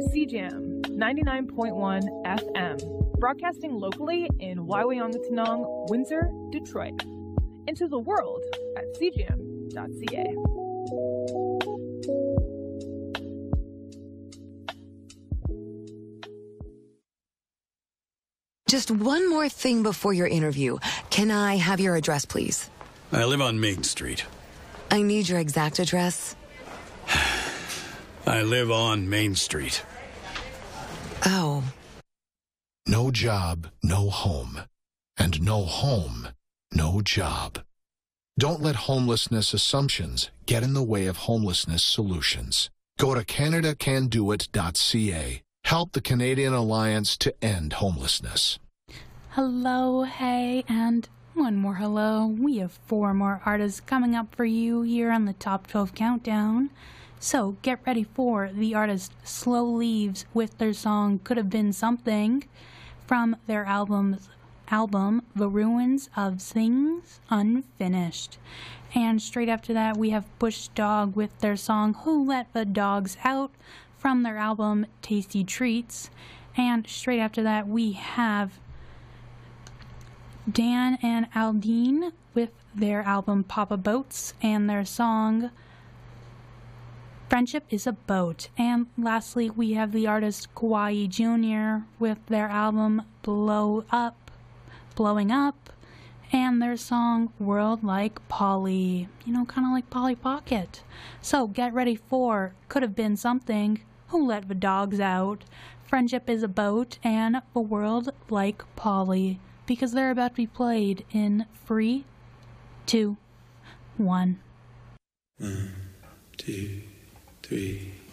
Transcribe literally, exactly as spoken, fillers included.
C Jam ninety-nine point one F M, broadcasting locally in Waiwayangatanong, Windsor, Detroit. Into the world at c jam dot c a. Just one more thing before your interview. Can I have your address, please? I live on Main Street. I need your exact address. I live on Main Street. Oh. No job, no home. And no home, no job. Don't let homelessness assumptions get in the way of homelessness solutions. Go to canada can do it dot c a. Help the Canadian Alliance to end homelessness. Hello, hey, and one more hello. We have four more artists coming up for you here on the Top twelve Countdown. So get ready for the artist Slow Leaves with their song Could Have Been Something from their album's album The Ruins of Things Unfinished. And straight after that we have Bush Dog with their song Who Let the Dogs Out from their album Tasty Treats. And straight after that we have Dan and Aldine with their album Papa Boats and their song Friendship is a Boat. And lastly we have the artist Kauai Junior with their album Blow Up, Blowing Up, and their song World Like Polly, you know, kind of like Polly Pocket. So get ready for Could Have Been Something, Who Let the Dogs Out, Friendship is a Boat, and A World Like Polly, because they're about to be played in three, two, one. One, two, three.